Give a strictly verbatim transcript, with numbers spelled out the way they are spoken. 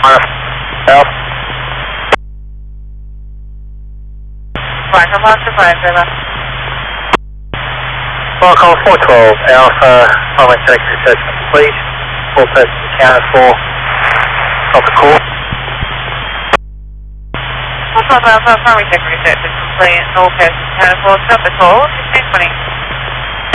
Alpha. Right, I'm on surprise, over. Mark on four twelve Alpha, primary sector assessment complete. Four persons accounted for on the call. four twelve Alpha, primary sector research is complete. All persons accounted for. Stop the call. fifteen twenty.